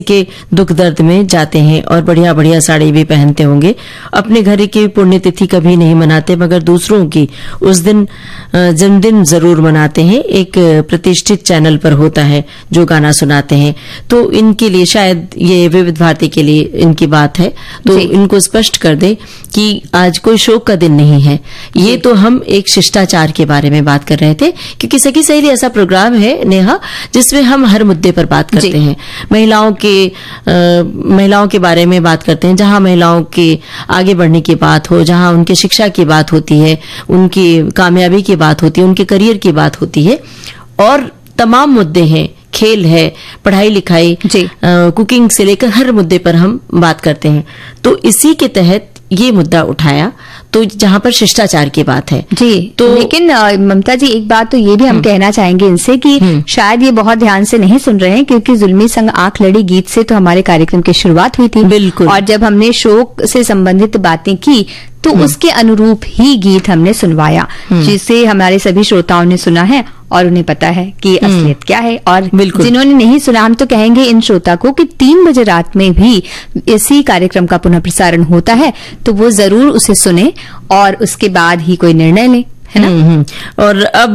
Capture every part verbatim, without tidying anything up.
के दुख दर्द में जाते हैं और बढ़िया बढ़िया साड़ी भी पहनते होंगे। अपने घर की पुण्यतिथि कभी नहीं मनाते मगर दूसरों की उस दिन जन्मदिन जरूर मनाते हैं। एक प्रतिष्ठित चैनल पर होता है जो गाना सुनाते हैं, तो इनके लिए शायद ये विविध भारती के लिए इनकी बात है, तो इनको स्पष्ट कर दे कि आज कोई शोक का दिन नहीं है। ये तो हम एक शिष्टाचार के बारे में बात कर रहे थे, क्योंकि सखी सहेली ऐसा प्रोग्राम है नेहा जिसमें हम हर मुद्दे पर बात करते हैं। महिलाओं के आ, महिलाओं के बारे में बात करते हैं, जहां महिलाओं के आगे बढ़ने की बात हो, जहां उनके शिक्षा की बात होती है, उनकी कामयाबी की बात होती है, उनके करियर की बात होती है, और तमाम मुद्दे हैं। खेल है, पढ़ाई लिखाई, कुकिंग से लेकर हर मुद्दे पर हम बात करते हैं। तो इसी के तहत ये मुद्दा उठाया, तो जहां पर शिष्टाचार की बात है जी। तो लेकिन ममता जी, एक बात तो ये भी हम कहना चाहेंगे इनसे कि शायद ये बहुत ध्यान से नहीं सुन रहे हैं, क्योंकि जुल्मी संग आंख लड़ी गीत से तो हमारे कार्यक्रम की शुरुआत हुई थी। बिल्कुल। और जब हमने शोक से संबंधित बातें की तो उसके अनुरूप ही गीत हमने सुनवाया, जिसे हमारे सभी श्रोताओं ने सुना है और उन्हें पता है कि असलियत क्या है। और जिन्होंने नहीं सुना, हम तो कहेंगे इन श्रोता को कि तीन बजे रात में भी इसी कार्यक्रम का पुनः प्रसारण होता है, तो वो जरूर उसे सुने और उसके बाद ही कोई निर्णय लें, है ना। और अब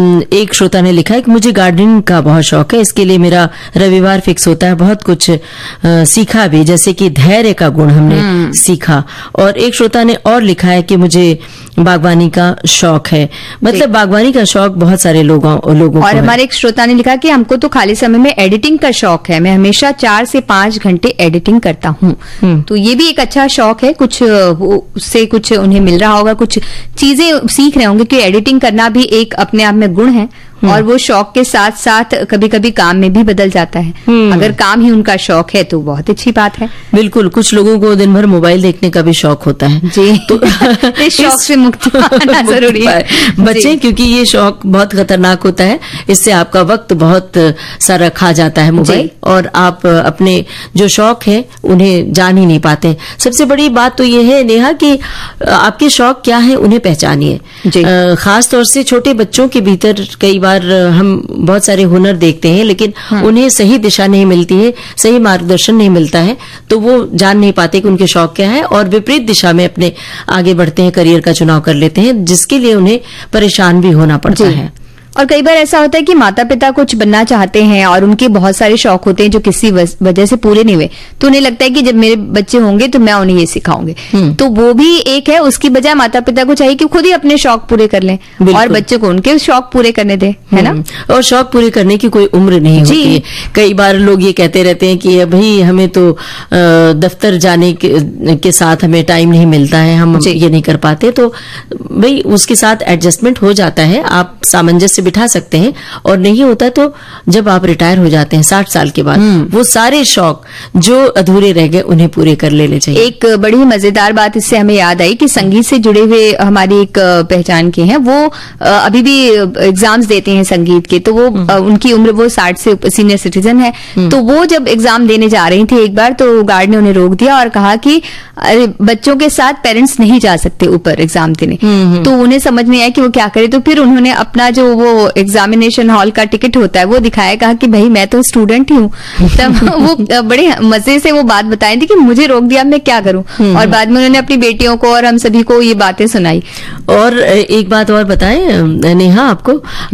एक श्रोता ने लिखा है कि मुझे गार्डनिंग का बहुत शौक है, इसके लिए मेरा रविवार फिक्स होता है। बहुत कुछ आ, सीखा भी, जैसे कि धैर्य का गुण हमने सीखा। और एक श्रोता ने और लिखा है कि मुझे बागवानी का शौक है। मतलब बागवानी का शौक बहुत सारे लोगों लोगों और को हमारे एक श्रोता ने लिखा कि हमको तो खाली समय में एडिटिंग का शौक है, मैं हमेशा चार से पांच घंटे एडिटिंग करता हूँ। तो ये भी एक अच्छा शौक है, कुछ उससे कुछ उन्हें मिल रहा होगा, कुछ चीजें सीख रहे होंगे कि एडिटिंग करना भी एक अपने आप में गुण है, और वो शौक के साथ साथ कभी कभी काम में भी बदल जाता है। अगर काम ही उनका शौक है तो बहुत अच्छी बात है। बिल्कुल। कुछ लोगों को दिन भर मोबाइल देखने का भी शौक होता है जी। तो इस शौक से मुक्ति पाना जरूरी है बच्चे, क्योंकि ये शौक बहुत खतरनाक होता है। इससे आपका वक्त बहुत सारा खा जाता है मोबाइल, और आप अपने जो शौक है उन्हें जान ही नहीं पाते। सबसे बड़ी बात तो ये है नेहा कि आपके शौक क्या है उन्हें पहचानिए। खास तौर से छोटे बच्चों के भीतर कई बार हम बहुत सारे हुनर देखते हैं, लेकिन उन्हें सही दिशा नहीं मिलती है, सही मार्गदर्शन नहीं मिलता है, तो वो जान नहीं पाते कि उनके शौक क्या है, और विपरीत दिशा में अपने आगे बढ़ते हैं, करियर का चुनाव कर लेते हैं, जिसके लिए उन्हें परेशान भी होना पड़ता है। और कई बार ऐसा होता है कि माता पिता कुछ बनना चाहते हैं और उनके बहुत सारे शौक होते हैं जो किसी वजह से पूरे नहीं हुए, तो उन्हें लगता है कि जब मेरे बच्चे होंगे तो मैं उन्हें ये सिखाऊंगी। तो वो भी एक है, उसकी बजाय माता पिता को चाहिए कि खुद ही अपने शौक पूरे कर लें और बच्चे को उनके शौक पूरे करने दें, है ना। और शौक पूरे करने की कोई उम्र नहीं होती है। कई बार लोग ये कहते रहते हैं कि भाई हमें तो दफ्तर जाने के, के साथ हमें टाइम नहीं मिलता है, हम ये नहीं कर पाते, तो भाई उसके साथ एडजस्टमेंट हो जाता है, आप सामंजस्य बिठा सकते हैं। और नहीं होता तो जब आप रिटायर हो जाते हैं साठ साल के बाद, वो सारे शौक जो अधूरे रह गए उन्हें पूरे कर लेने चाहिए। एक बड़ी मजेदार बात इससे हमें याद आई कि संगीत से जुड़े हुए हमारी एक पहचान के हैं, वो अभी भी एग्जाम्स देते हैं संगीत के, तो वो उनकी उम्र वो साठ से सीनियर सिटीजन है। तो वो जब एग्जाम देने जा रही थी एक बार, तो गार्ड ने उन्हें रोक दिया और कहा कि अरे बच्चों के साथ पेरेंट्स नहीं जा सकते ऊपर एग्जाम देने। तो उन्हें समझ नहीं आया कि वो क्या करे, तो फिर उन्होंने अपना जो वो एग्जामिनेशन हॉल का टिकट होता है वो दिखाया, कहा कि भाई मैं तो स्टूडेंट ही हूँ। तब वो बड़े मजे से वो बात बताई थी कि मुझे रोक दिया, मैं क्या करूँ। और बाद में उन्होंने अपनी बेटियों को और हम सभी को ये बातें सुनाई। और एक बात और बताएं नेहा आपको,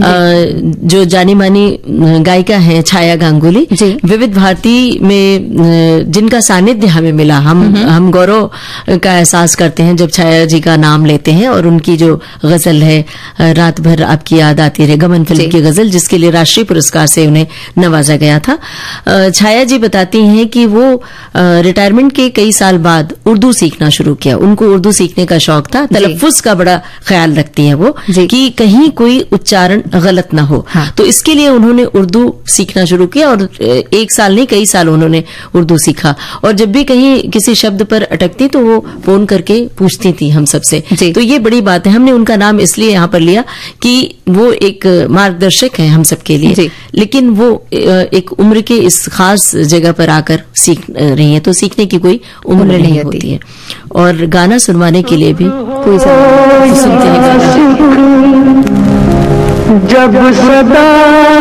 जो जानी मानी गायिका है छाया गांगुली, विविध भारती में जिनका सानिध्य हमें मिला, हम हम गौरव का एहसास करते हैं जब छाया जी का नाम लेते हैं। और उनकी जो गजल है रात भर आपकी याद आती रहे, गमन फिल्म की गजल, जिसके लिए राष्ट्रीय पुरस्कार से उन्हें नवाजा गया था। छाया जी बताती हैं कि वो रिटायरमेंट के कई साल बाद उर्दू सीखना शुरू किया। उनको उर्दू सीखने का शौक था, तलफ्फुज का बड़ा ख्याल रखती हैं वो कि कहीं कोई उच्चारण गलत ना हो। हाँ। तो इसके लिए उन्होंने उर्दू सीखना शुरू किया, और एक साल नहीं कई साल उन्होंने उर्दू सीखा। और जब भी कहीं किसी शब्द पर अटकती तो वो फोन करके पूछती थी हम सबसे। तो ये बड़ी बात है। हमने उनका नाम इसलिए यहाँ पर लिया कि वो एक मार्गदर्शक है हम सबके लिए, लेकिन वो एक उम्र के इस खास जगह पर आकर सीख रही है, तो सीखने की कोई उम्र नहीं, नहीं होती है। और गाना सुनवाने के लिए भी कोई सुनते हैं। जब सदा